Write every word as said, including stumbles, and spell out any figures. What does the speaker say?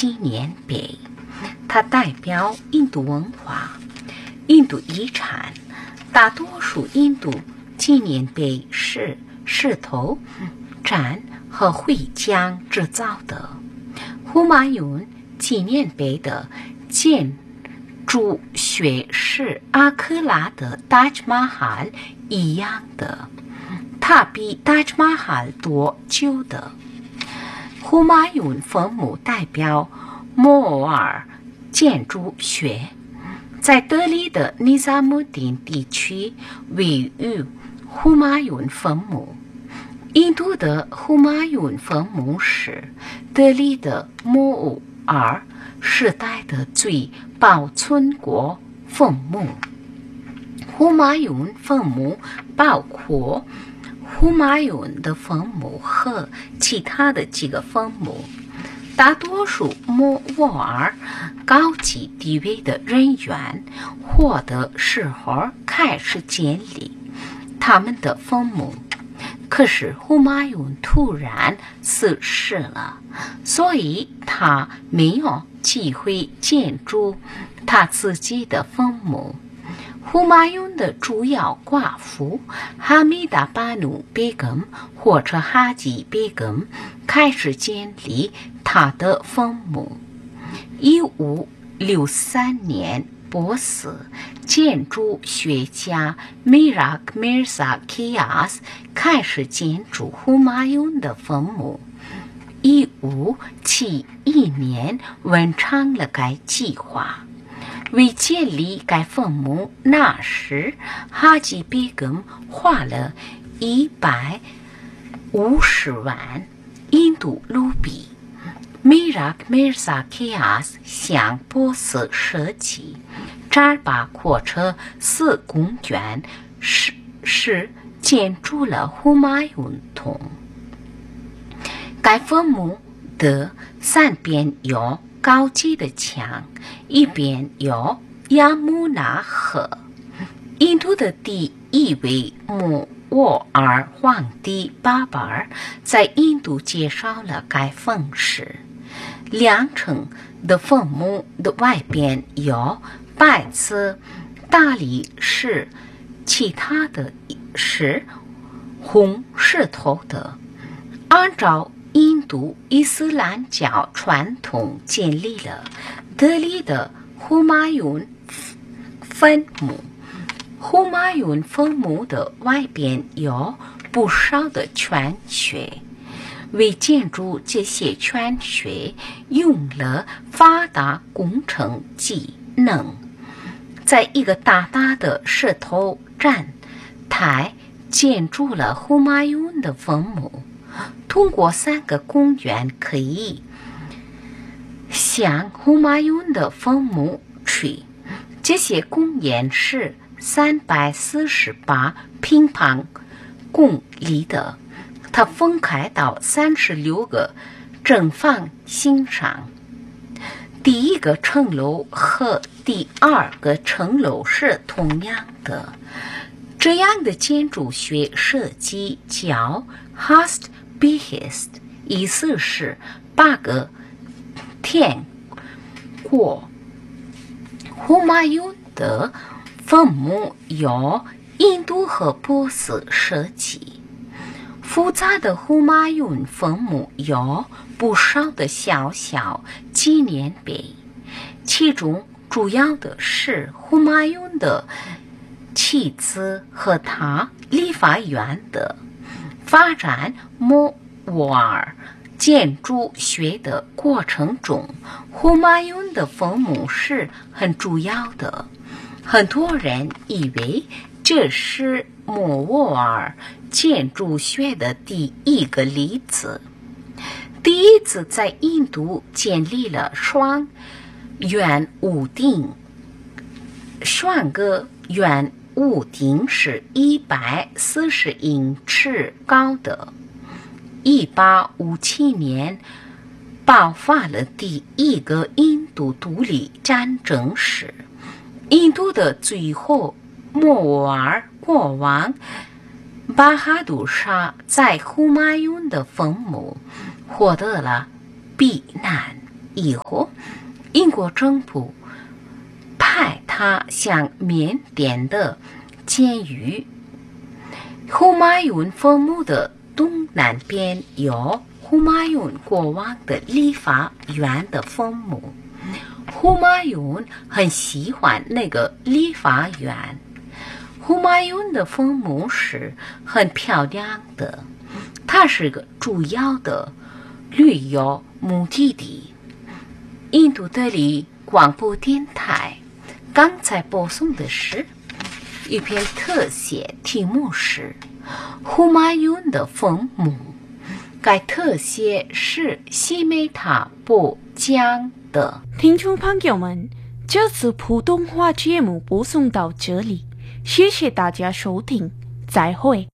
纪念碑，它代表印度文化、印度遗产。大多数印度纪念碑是石头、毡和灰浆制造的。胡马雍纪念碑的建筑学是阿克拉的 Taj Mahal 一样的，它比 Taj Mahal 多久的。胡马雍坟墓代表摩尔建筑学，在德里的尼萨姆丁地区位于胡马雍坟墓。印度的胡马雍坟墓是德里的摩尔时代的最保存过坟墓。胡马雍坟墓包括胡马雍的坟墓和其他的几个坟墓。大多数摩尔高级地位的人员活的时候开始建立他们的坟墓，可是胡马雍突然逝世了，所以他没有机会建筑他自己的坟墓。胡马雍的主要寡妇哈米达巴努贝根或者哈吉贝根开始建立他的坟墓。一五六三年，波斯建筑学家米拉克米尔萨基亚斯开始建筑胡马雍的坟墓。一五七一年完成了该计划。为建立该坟墓，那时哈吉贝根花了一百五十万印度卢比。米拉克米尔萨基亚斯向波斯设计正儿八阔车四公园，是是建筑了胡马雍洞。该坟墓的三边有高级的墙，一边有亚穆纳河。印度的第一位摩尔皇帝巴巴尔在印度介绍了该坟时，两层的坟墓的外边有白色大理石，其他的是红石头的。按照印度伊斯兰教传统建立了德里的胡马雍坟墓。胡马雍坟墓的外边有不少的泉穴，为建筑这些泉穴用了发达工程技能，在一个大大的石头站台建筑了胡马雍的坟墓。通过三个公园可以向胡马雍的坟墓去，这些公园是三百四十八平方公里的，它分开到三十六个正方形上。第一个层楼和第二个层楼是同样的。这样的建筑学设计叫 Hast Behest， 意思是八个天国。胡马雍的坟墓由印度和波斯设计。复杂的胡马雍坟墓有不少的小小纪念碑，其中主要的是胡马雍的妻子和他理发院的。发展摩尔建筑学的过程中，胡马雍的坟墓是很主要的。很多人以为这是摩尔建筑学的第一个例子。第一次在印度建立了双圆屋顶，双个圆屋顶是一百四十英尺高的。一八五七年爆发了第一个印度独立战争时，印度的最后摩尔国王巴哈杜沙在胡马雍的坟墓获得了避难。 以后，英国政府派他向缅甸的监狱。呼马雍坟墓的东南边有呼马雍国王的理发院的坟墓。呼马雍很喜欢那个理发院。呼马雍的坟墓是很漂亮的，它是个主要的旅游目的地。印度德里广播电台刚才播送的是一篇特写，题目是呼马雍的坟墓。该特写是西梅塔播讲的。 听众朋友们，这次普通话节目播送到这里，谢谢大家收听，再会。